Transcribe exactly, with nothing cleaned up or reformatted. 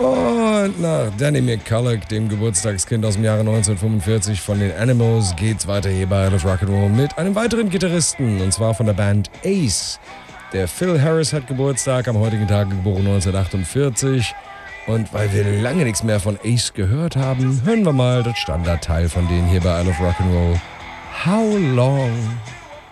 Und nach Danny McCulloch, dem Geburtstagskind aus dem Jahre neunzehnhundertfünfundvierzig von den Animals, geht's weiter hier bei I Love Rock'n'Roll mit einem weiteren Gitarristen, und zwar von der Band Ace. Der Phil Harris hat Geburtstag, am heutigen Tag geboren neunzehnhundertachtundvierzig. Und weil wir lange nichts mehr von Ace gehört haben, hören wir mal das Standardteil von denen hier bei I Love Rock'n'Roll. How Long?